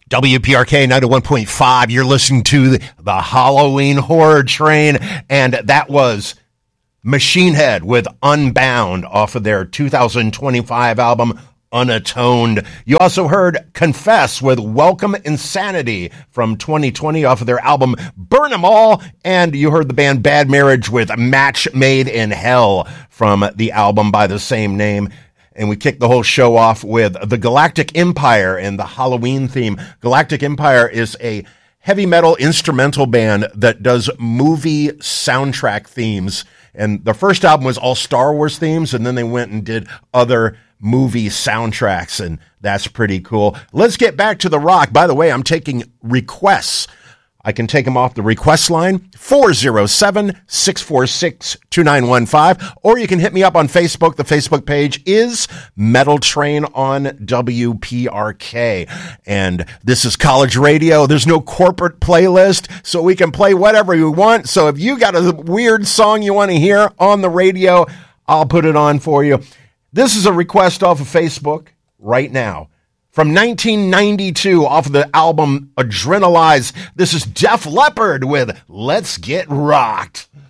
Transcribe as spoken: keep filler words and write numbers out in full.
W P R K ninety-one point five. You're listening to the, the Halloween Horror Train, and that was Machine Head with Unbound off of their two thousand twenty-five album Unatoned. You also heard Confess with Welcome Insanity from twenty twenty off of their album Burn 'Em All, and you heard the band Bad Marriage with Match Made in Hell from the album by the same name. And we kicked the whole show off with the Galactic Empire and the Halloween theme. Galactic Empire is a heavy metal instrumental band that does movie soundtrack themes. And the first album was all Star Wars themes, and then they went and did other movie soundtracks, and that's pretty cool. Let's get back to the rock. By the way, I'm taking requests. I can take them off the request line, four oh seven, six four six, two nine one five, or you can hit me up on Facebook. The Facebook page is Metal Train on W P R K. And this is college radio. There's no corporate playlist, so we can play whatever you want. So if you got a weird song you want to hear on the radio, I'll put it on for you. This is a request off of Facebook right now. From nineteen ninety-two, off of the album Adrenalize, this is Def Leppard with Let's Get Rocked.